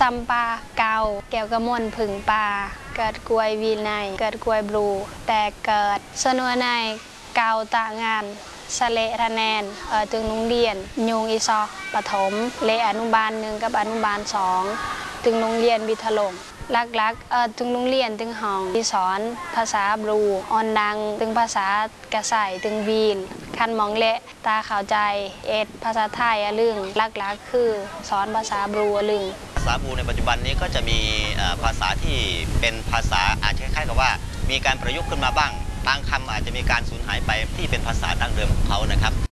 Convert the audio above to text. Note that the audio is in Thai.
ซัมปาเกาแก้วกระมวลผึ่งปลาเกิดกวยวีไนเกิดกวยบลูแต่เกิดสนวนในเกาตะงานสเลระแนนตึงโรงเรียนยุงอีซอกปฐมเลอนุบาล1กับอนุบาล2ตึงโรงเรียนบิทลงลักตึงโรงเรียนตึงห้องที่สอนภาษาบลูออนดังตึงภาษากระใส่ตึงวีนคันมองเละตาเข้าใจภาษาไทยลึงลักคือสอนภาษาบลูลึงภาษาบลูในปัจจุบันนี้ก็จะมีภาษาที่เป็นภาษาอาจจะคล้ายๆกับว่ามีการประยุกต์ขึ้นมาบ้างบางคำอาจจะมีการสูญหายไปที่เป็นภาษาดั้งเดิมของเขานะครับ